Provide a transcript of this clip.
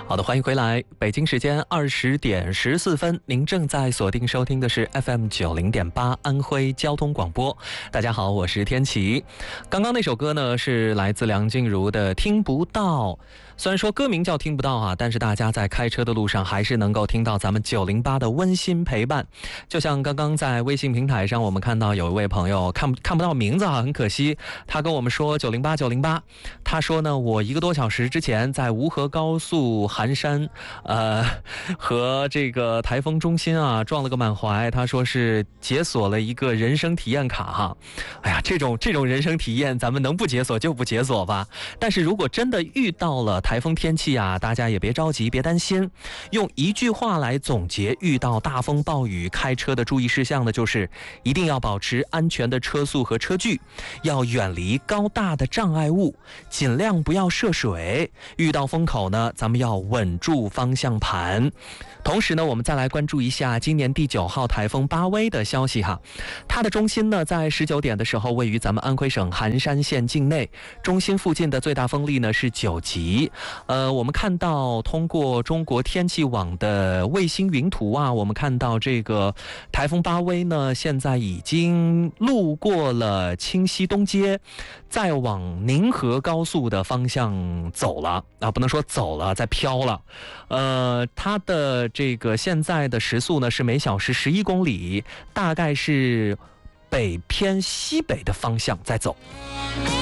好的，欢迎回来。北京时间20点14分，您正在锁定收听的是 FM90.8安徽交通广播。大家好，我是天琪。刚刚那首歌呢是来自梁静茹的《听不到》。虽然说歌名叫听不到啊，但是大家在开车的路上还是能够听到咱们908的温馨陪伴。就像刚刚在微信平台上，我们看到有一位朋友看不到名字啊，很可惜，他跟我们说908，他说呢，我1个多小时之前在吴河高速寒山，和这个台风中心啊撞了个满怀。他说是解锁了一个人生体验卡哈。哎呀，这种人生体验，咱们能不解锁就不解锁吧。但是如果真的遇到了台风天气啊，大家也别着急，别担心。用一句话来总结遇到大风暴雨开车的注意事项呢，就是一定要保持安全的车速和车距，要远离高大的障碍物，尽量不要涉水。遇到风口呢，咱们要稳住方向盘。同时呢，我们再来关注一下今年第9号台风巴威的消息哈。它的中心呢，在19点的时候位于咱们安徽省含山县境内，中心附近的最大风力呢是9级。我们看到通过中国天气网的卫星云图啊，我们看到这个台风巴威呢，现在已经路过了清溪东街，再往宁河高速的方向走了啊，不能说走了，在飘了。它的这个现在的时速呢是每小时11公里，大概是北偏西北的方向在走。